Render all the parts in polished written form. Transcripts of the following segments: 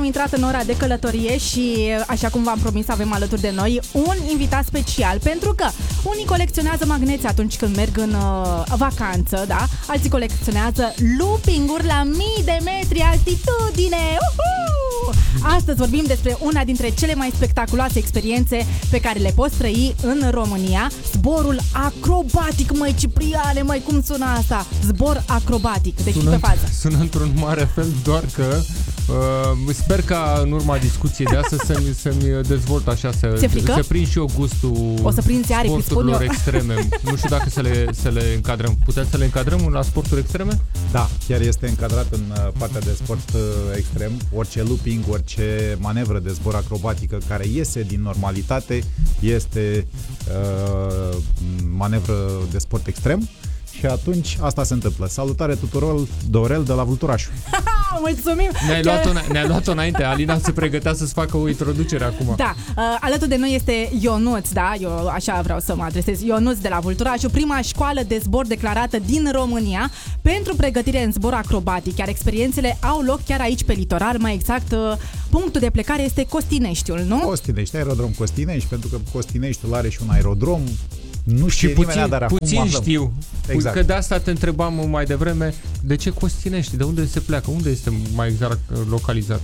intrat în ora de călătorie și, așa cum v-am promis, avem alături de noi un invitat special, pentru că unii colecționează magneți atunci când merg în vacanță, da? Alții colecționează looping-uri la mii de metri altitudine. Astăzi vorbim despre una dintre cele mai spectaculoase experiențe pe care le poți trăi în România, zborul acrobatic, măi Cipriane, măi, cum sună asta? Zbor acrobatic, deci pe fază. Sună într-un mare fel, doar că sper ca în urma discuției de astăzi să-mi dezvolt așa, să prind și eu gustul sporturilor extreme. Nu știu dacă să le încadrăm. Putem să le încadrăm la sporturi extreme? Da, chiar este încadrat în partea de sport extrem. Orice looping, orice manevră de zbor acrobatică care iese din normalitate este manevră de sport extrem. Și atunci asta se întâmplă. Salutare tuturor, Dorel de la Vulturașul. Mulțumim! Ne-ai luat-o înainte. Alina se pregătea să-ți facă o introducere acum. Da, alături de noi este Ionuț, da? Eu așa vreau să mă adresez. Ionuț de la Vulturașul, prima școală de zbor declarată din România pentru pregătire în zbor acrobatic. Iar experiențele au loc chiar aici pe litoral, mai exact punctul de plecare este Costineștiul, nu? Costinești, aerodrom Costinești, pentru că Costineștiul are și un aerodrom. Nu știu puțin știu. Exact. Că de asta te întrebam mai devreme, de ce Costinești? De unde se pleacă? Unde este mai exact localizat?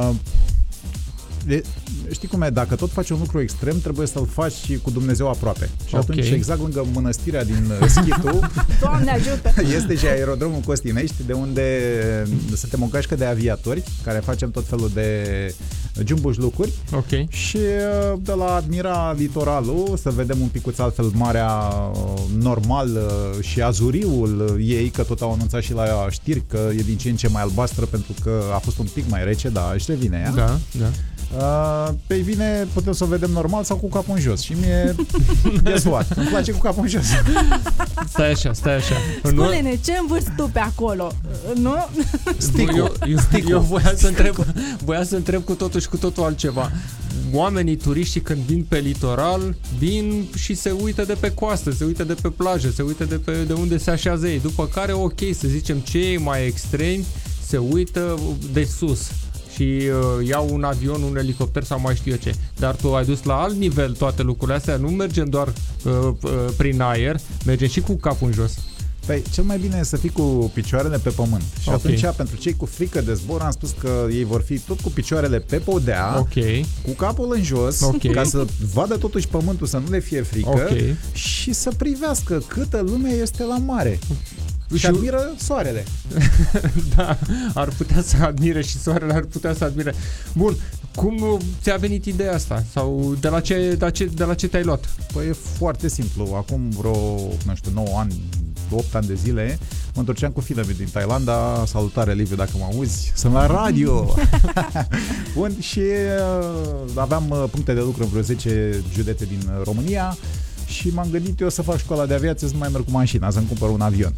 Știi cum e? Dacă tot faci un lucru extrem, trebuie să-l faci și cu Dumnezeu aproape. Și atunci, exact lângă mănăstirea din Schitu, Doamne ajută! Este și aerodromul Costinești, de unde suntem o gașcă de aviatori care facem tot felul de jumbuș-lucruri. Și de la admira litoralul, să vedem un picuț altfel marea normal și azuriul ei, că tot au anunțat și la știri că e din ce în ce mai albastră pentru că a fost un pic mai rece, dar își revine ea. Da. Pe bine putem să o vedem normal sau cu capul în jos. Și mie desuat. Îmi place cu capul în jos. Stai așa. Spune-ne, ce învârți tu pe acolo? Nu? Eu voiam să întreb cu totul și cu totul altceva. Oamenii, turiștii, când vin pe litoral, vin și se uită de pe coastă, se uită de pe plajă, se uită de unde se așează ei. După care, ok, să zicem, cei mai extremi se uită de sus și iau un avion, un elicopter sau mai știu eu ce. Dar tu ai dus la alt nivel toate lucrurile astea, nu mergem doar prin aer, mergem și cu capul în jos. Păi, cel mai bine e să fii cu picioarele pe pământ. Și atunci, pentru cei cu frică de zbor, am spus că ei vor fi tot cu picioarele pe podea, cu capul în jos, ca să vadă totuși pământul, să nu le fie frică și să privească câtă lume este la mare. Și admiră soarele. Da, ar putea să admire și soarele ar putea să admire. Bun, cum ți-a venit ideea asta? Sau de la ce te-ai luat? Păi e foarte simplu. Acum vreo, 9 ani, 8 ani de zile, mă întorceam cu fiul din Thailanda. Salutare, Liviu, dacă mă auzi. Sunt la radio. Bun, și aveam puncte de lucru în vreo 10 județe din România. Și m-am gândit eu să fac școala de aviație, să nu mai merg cu mașina, să-mi cumpăr un avion.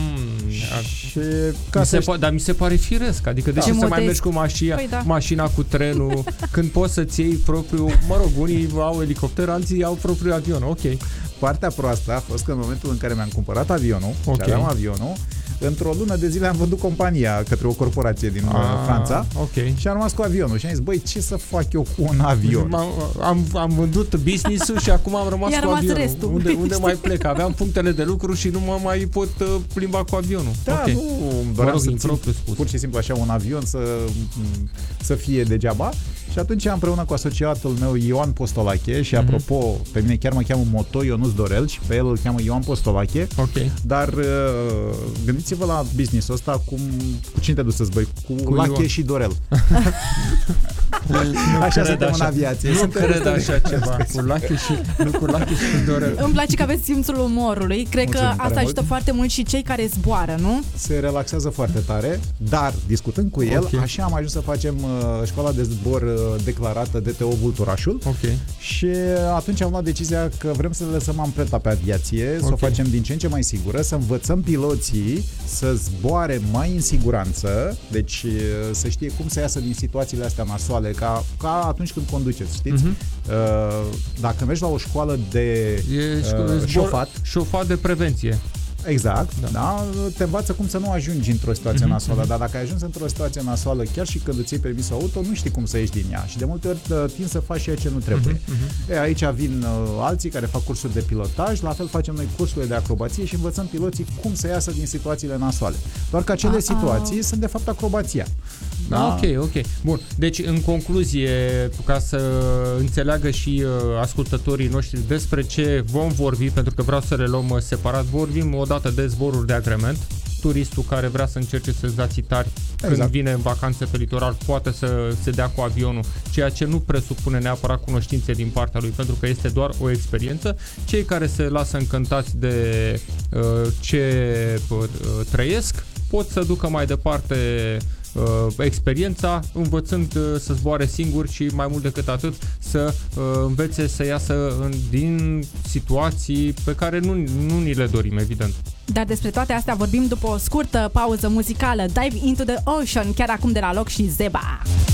Dar mi se pare firesc. Adică de ce să mai mergi cu mașina cu trenul, când poți să-ți iei propriu, unii au elicopter, alții au propriul avion. Partea proastă a fost că în momentul în care mi-am cumpărat avionul, și aveam avionul, într-o lună de zile am vândut compania către o corporație din Franța și am rămas cu avionul și am zis, băi, ce să fac eu cu un avion? Am vândut business-ul și acum am rămas cu avionul. Restul. Unde mai plec? Aveam punctele de lucru și nu mă mai pot plimba cu avionul. Da, nu doream să țin pur și simplu așa un avion să fie degeaba. Și atunci împreună cu asociatul meu Ioan Postolache și apropo, pe mine chiar mă cheamă Moto Ionuț Dorel și pe el îl cheamă Ioan Postolache. Dar gândiți-vă la business-ul ăsta cu cine te duci să zboi? Cu Lache și Dorel. Așa suntem în aviație. Nu cred așa ceva. Cu Lache și Dorel. Îmi place că aveți simțul umorului. Cred că asta ajută foarte mult și cei care zboară, nu? Se relaxează foarte tare, dar discutând cu el, așa am ajuns să facem școala de zbor declarată DTO Vulturașul. Și atunci am luat decizia că vrem să le lăsăm amprenta pe aviație, să o facem din ce în ce mai sigură, să învățăm piloții să zboare mai în siguranță, deci să știe cum să iasă din situațiile astea nasoale, ca atunci când conduceți, știți? Dacă mergi la o școală de șofat de prevenție. Exact, da? Te învață cum să nu ajungi într-o situație nasoală, dar dacă ai ajuns într-o situație nasoală, chiar și când îți iei permisul auto, nu știi cum să ieși din ea și de multe ori tin să faci ceea ce nu trebuie. Aici vin alții care fac cursuri de pilotaj, la fel facem noi cursurile de acrobație și învățăm piloții cum să iasă din situațiile nasoale. Doar că acele situații sunt de fapt acrobația. Da? Ok. Bun. Deci, în concluzie, ca să înțeleagă și ascultătorii noștri despre ce vom vorbi, pentru că vreau să le luăm separat, vorbim odată de zboruri de agrement. Turistul care vrea să încerce senzații tari când vine în vacanțe pe litoral poate să se dea cu avionul, ceea ce nu presupune neapărat cunoștințe din partea lui, pentru că este doar o experiență. Cei care se lasă încântați de ce trăiesc pot să ducă mai departe experiența, învățând să zboare singur și mai mult decât atât să învețe să iasă din situații pe care nu ni le dorim, evident. Dar despre toate astea vorbim după o scurtă pauză muzicală. Dive into the Ocean, chiar acum de la loc și Zeba.